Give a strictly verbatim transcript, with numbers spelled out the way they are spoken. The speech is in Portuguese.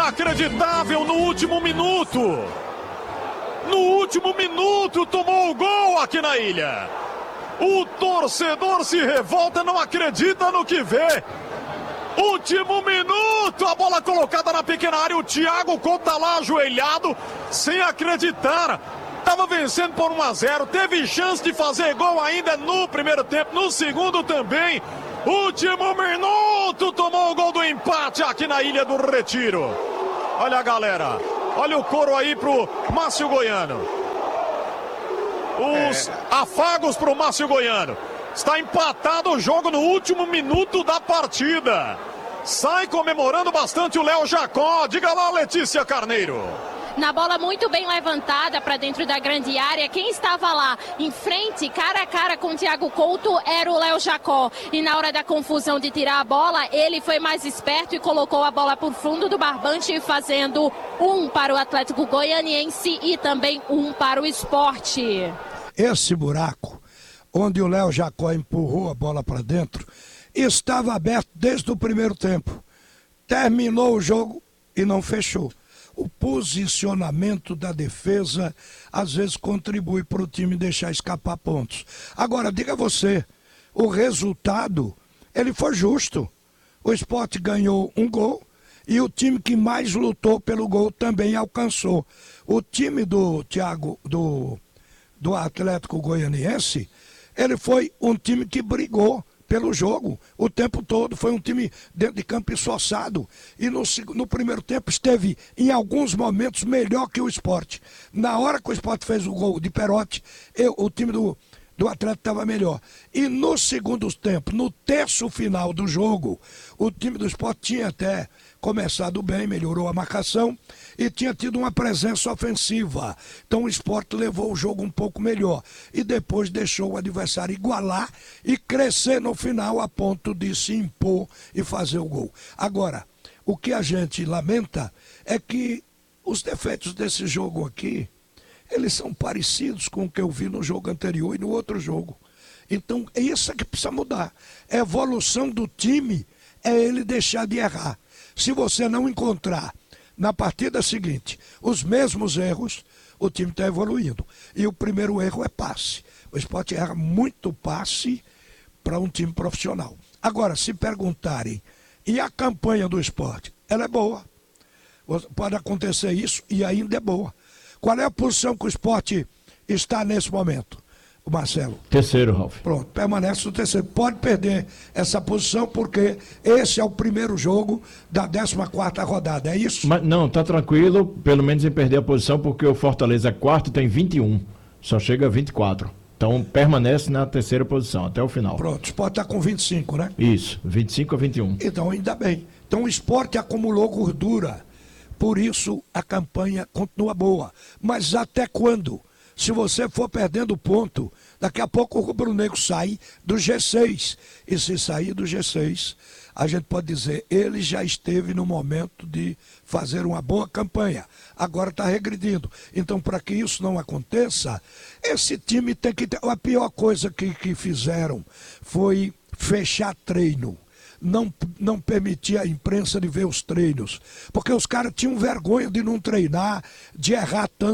Inacreditável no último minuto. No último minuto tomou o gol aqui na ilha. O torcedor se revolta, não acredita no que vê. Último minuto, a bola colocada na pequena área. O Thiago Couto tá lá ajoelhado, sem acreditar. Tava vencendo por um a zero, teve chance de fazer gol ainda no primeiro tempo, no segundo também. Último minuto, tomou o gol do empate aqui na Ilha do Retiro. Olha a galera, olha o coro aí pro Márcio Goiano. Os é. afagos pro Márcio Goiano. Está empatado o jogo no último minuto da partida. Sai comemorando bastante o Léo Jacó. Diga lá, Letícia Carneiro. Na bola muito bem levantada para dentro da grande área, quem estava lá em frente, cara a cara com o Thiago Couto, era o Léo Jacó. E na hora da confusão de tirar a bola, ele foi mais esperto e colocou a bola por fundo do barbante, fazendo um para o Atlético Goianiense e também um para o Sport. Esse buraco, onde o Léo Jacó empurrou a bola para dentro, estava aberto desde o primeiro tempo. Terminou o jogo e não fechou. O posicionamento da defesa às vezes contribui para o time deixar escapar pontos. Agora, diga você, o resultado, ele foi justo. O Sport ganhou um gol e o time que mais lutou pelo gol também alcançou. O time do Thiago, do, do Atlético Goianiense, ele foi um time que brigou pelo jogo o tempo todo, foi um time dentro de campo esforçado e no, no primeiro tempo esteve em alguns momentos melhor que o Sport. Na hora que o Sport fez o gol de Perotti, eu, o time do, do Atlético estava melhor. E no segundo tempo, no terço final do jogo, o time do Sport tinha até começado bem, melhorou a marcação e tinha tido uma presença ofensiva. Então o Sport levou o jogo um pouco melhor e depois deixou o adversário igualar e crescer no final a ponto de se impor e fazer o gol. Agora, o que a gente lamenta é que os defeitos desse jogo aqui, eles são parecidos com o que eu vi no jogo anterior e no outro jogo. Então é isso que precisa mudar. A evolução do time é ele deixar de errar. Se você não encontrar na partida seguinte os mesmos erros, o time está evoluindo. E o primeiro erro é passe. O Sport erra muito passe para um time profissional. Agora, se perguntarem, e a campanha do Sport? Ela é boa. Pode acontecer isso e ainda é boa. Qual é a posição que o Sport está nesse momento? O Marcelo. Terceiro, Ralf. Pronto, permanece no terceiro. Pode perder essa posição porque esse é o primeiro jogo da décima quarta rodada, é isso? Mas, não, tá tranquilo, pelo menos em perder a posição, porque o Fortaleza quarto tem vinte e um, só chega a vinte e quatro. Então permanece na terceira posição até o final. Pronto, o Sport está com vinte e cinco, né? Isso, vinte e cinco a vinte e um. Então ainda bem. Então o Sport acumulou gordura, por isso a campanha continua boa. Mas até quando? Se você for perdendo ponto, daqui a pouco o rubro-negro sai do G seis. E se sair do G seis, a gente pode dizer, ele já esteve no momento de fazer uma boa campanha. Agora está regredindo. Então, para que isso não aconteça, esse time tem que ter... A pior coisa que, que fizeram foi fechar treino. Não, não permitia a imprensa de ver os treinos. Porque os caras tinham vergonha de não treinar, de errar tanto.